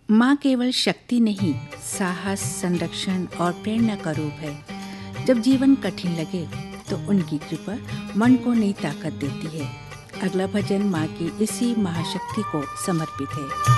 माँ केवल शक्ति नहीं, साहस, संरक्षण और प्रेरणा का रूप है। जब जीवन कठिन लगे तो उनकी कृपा मन को नई ताकत देती है। अगला भजन माँ की इसी महाशक्ति को समर्पित है।